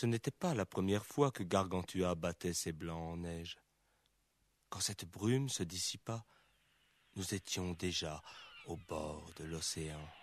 Ce n'était pas la première fois que Gargantua battait ses blancs en neige. Quand cette brume se dissipa, nous étions déjà au bord de l'océan.